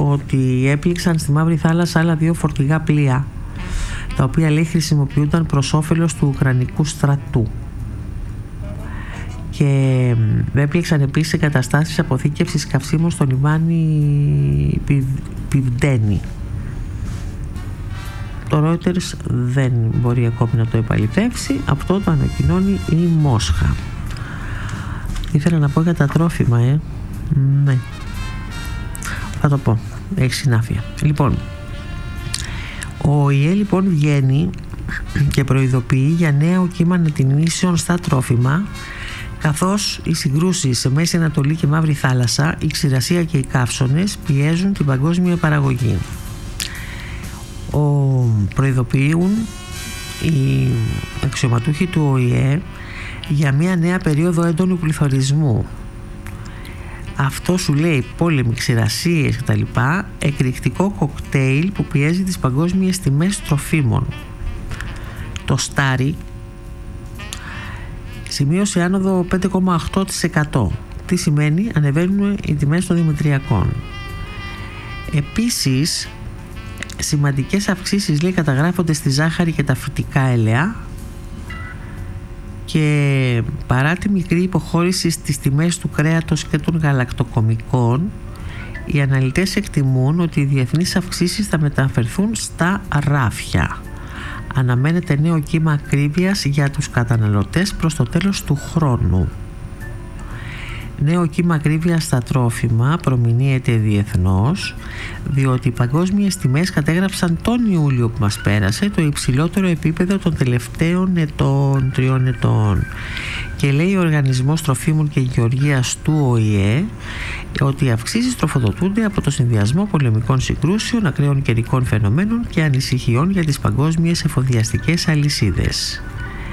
ότι έπληξαν στη Μαύρη Θάλασσα άλλα 2 φορτηγά πλοία, τα οποία λέει χρησιμοποιούνταν προς όφελος του Ουκρανικού στρατού. Και έπληξαν επίσης εγκαταστάσεις αποθήκευσης καυσίμων στο λιμάνι Πιβντένι. Το Reuters δεν μπορεί ακόμη να το επαληθεύσει. Αυτό το ανακοινώνει η Μόσχα. Ήθελα να πω για τα τρόφιμα, ναι, θα το πω, έχει συνάφεια. Λοιπόν, ο ΟΗΕ λοιπόν βγαίνει και προειδοποιεί για νέο κύμα ανατιμήσεων στα τρόφιμα, καθώς οι συγκρούσεις σε Μέση Ανατολή και Μαύρη Θάλασσα, η ξηρασία και οι καύσωνες πιέζουν την παγκόσμια παραγωγή. Προειδοποιούν οι αξιωματούχοι του ΟΗΕ για μια νέα περίοδο έντονου πληθωρισμού. Αυτό σου λέει πόλεμοι, ξηρασίες κτλ. Εκρηκτικό κοκτέιλ που πιέζει τις παγκόσμιες τιμές τροφίμων. Το Στάρι σημείωσε άνοδο 5,8%. Τι σημαίνει? Ανεβαίνουν οι τιμές των δημητριακών. Επίσης, σημαντικές αυξήσεις λέει καταγράφονται στη ζάχαρη και τα φυτικά έλαια, και παρά τη μικρή υποχώρηση στις τιμές του κρέατος και των γαλακτοκομικών, οι αναλυτές εκτιμούν ότι οι διεθνείς αυξήσεις θα μεταφερθούν στα ράφια. Αναμένεται νέο κύμα ακρίβειας για τους καταναλωτές προς το τέλος του χρόνου. Νέο κύμα ακρίβειας στα τρόφιμα προμηνύεται διεθνώς, διότι οι παγκόσμιες τιμές κατέγραψαν τον Ιούλιο που μας πέρασε το υψηλότερο επίπεδο των τελευταίων 3 ετών. Και λέει ο Οργανισμός Τροφίμων και Γεωργίας του ΟΗΕ ότι οι αυξήσεις τροφοδοτούνται από το συνδυασμό πολεμικών συγκρούσεων, ακραίων καιρικών φαινομένων και ανησυχιών για τις παγκόσμιες εφοδιαστικές αλυσίδες.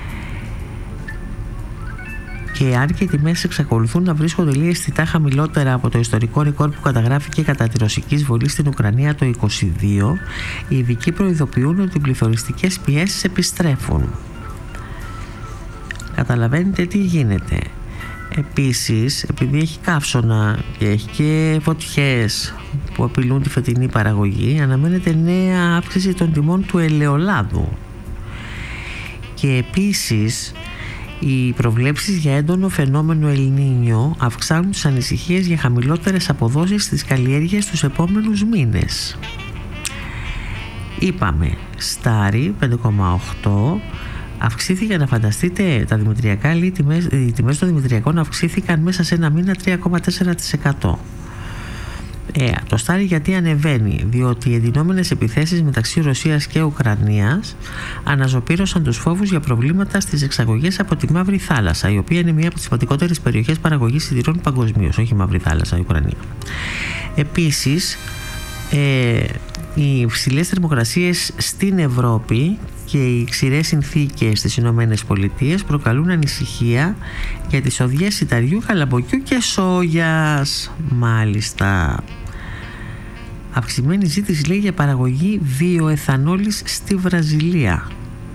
Και αν και οι τιμές εξακολουθούν να βρίσκονται λίγο αισθητά χαμηλότερα από το ιστορικό ρεκόρ που καταγράφηκε κατά τη ρωσική εισβολή στην Ουκρανία το 2022, οι ειδικοί προειδοποιούν ότι οι πληθωριστικές πιέσεις επιστρέφουν. Καταλαβαίνετε τι γίνεται. Επίσης, επειδή έχει καύσωνα και έχει και φωτιές που απειλούν τη φετινή παραγωγή, αναμένεται νέα αύξηση των τιμών του ελαιολάδου. Και επίσης, οι προβλέψεις για έντονο φαινόμενο Ελνίνιο αυξάνουν τις ανησυχίες για χαμηλότερες αποδόσεις στις καλλιέργειες τους επόμενους μήνες. Είπαμε, Στάρι 5,8, αυξήθηκε, να φανταστείτε, τα δημητριακά, οι τιμές των δημητριακών αυξήθηκαν μέσα σε ένα μήνα 3,4%. Το Στάρι γιατί ανεβαίνει? Διότι οι εντυνόμενες επιθέσεις μεταξύ Ρωσίας και Ουκρανίας αναζωπήρωσαν τους φόβους για προβλήματα στις εξαγωγές από τη Μαύρη Θάλασσα, η οποία είναι μία από τις σημαντικότερες περιοχές παραγωγής σιδηρών παγκοσμίως, όχι η Μαύρη Θάλασσα, η Ουκρανία. Επίσης, οι υψηλές θερμοκρασίες στην Ευρώπη και οι ξηρές συνθήκες στις Ηνωμένες Πολιτείες προκαλούν ανησυχία για τις οδιές σιταριού, καλαμποκιού και σόγιας. Μάλιστα. Αυξημένη ζήτηση λέει για παραγωγή βιοεθανόλης στη Βραζιλία.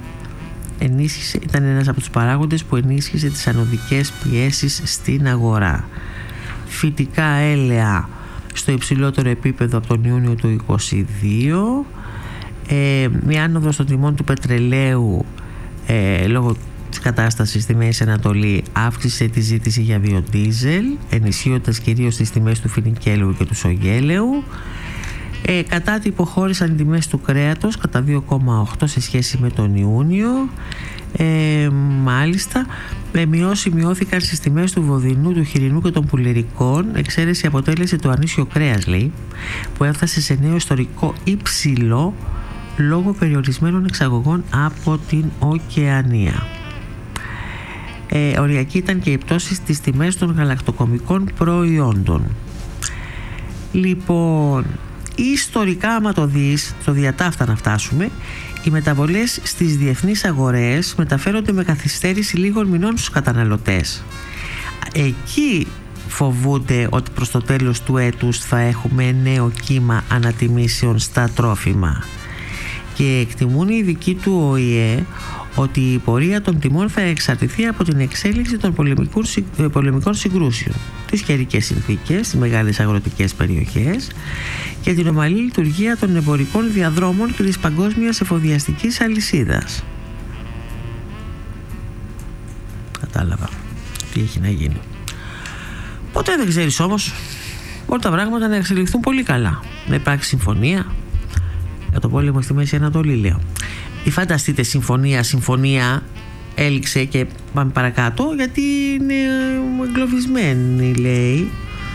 Ήταν ένας από τους παράγοντες που ενίσχυσε τις ανωδικές πιέσεις στην αγορά. Φυτικά έλαια στο υψηλότερο επίπεδο από τον Ιούνιο του 2022. Μια άνοδος των τιμών του πετρελαίου λόγω της κατάστασης στη Μέση Ανατολή αύξησε τη ζήτηση για βιοντίζελ, ενισχύοντας κυρίως τις τιμές του φινικέλαιου και του σογέλαιου. Κατά τη υποχώρησαν οι τιμές του κρέατος κατά 2,8 σε σχέση με τον Ιούνιο. Μάλιστα, μειώθηκαν στις τιμές του βοδινού, του χοιρινού και των πουλερικών. Εξαίρεση αποτέλεσε το ανήσιο κρέας, λέει, που έφτασε σε νέο ιστορικό υψηλό λόγω περιορισμένων εξαγωγών από την Οκεανία. Οριακή ήταν και η πτώση στις τιμές των γαλακτοκομικών προϊόντων. Λοιπόν, ιστορικά, άμα το δεις, στο διατάφτα να φτάσουμε, οι μεταβολές στις διεθνείς αγορές μεταφέρονται με καθυστέρηση λίγων μηνών στους καταναλωτές. Εκεί φοβούνται ότι προς το τέλος του έτους θα έχουμε νέο κύμα ανατιμήσεων στα τρόφιμα. Και εκτιμούν οι ειδικοί του ΟΗΕ ότι η πορεία των τιμών θα εξαρτηθεί από την εξέλιξη των πολεμικών συγκρούσεων, τις καιρικές συνθήκες, τις μεγάλες αγροτικές περιοχές και την ομαλή λειτουργία των εμπορικών διαδρόμων και της παγκόσμιας εφοδιαστικής αλυσίδας. Κατάλαβα τι έχει να γίνει. Ποτέ δεν ξέρεις όμως. Όλα τα πράγματα να εξελιχθούν πολύ καλά, να υπάρξει συμφωνία για τον πόλεμο στη Μέση Ανατολή, λέω. Ή φανταστείτε συμφωνία έληξε και πάμε παρακάτω, γιατί είναι εγκλωβισμένη, λέει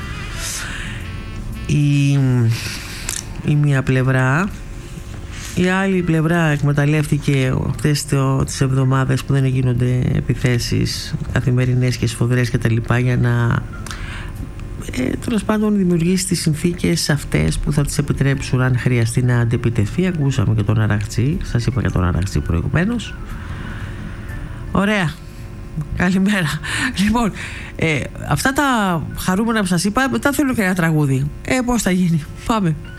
η μία πλευρά. Η άλλη πλευρά εκμεταλλεύτηκε αυτές τις εβδομάδες που δεν γίνονται επιθέσεις καθημερινές και σφοδρές και τα λοιπά, για να τέλος πάντων δημιουργήσει τις συνθήκες αυτές που θα τις επιτρέψουν, αν χρειαστεί, να αντεπιτεθεί. Ακούσαμε και τον Αραχτσή, σας είπα για τον Αραχτσή προηγουμένως. Ωραία, καλημέρα. Λοιπόν, αυτά τα χαρούμενα που σας είπα, μετά θέλω και ένα τραγούδι. Πώς θα γίνει, πάμε.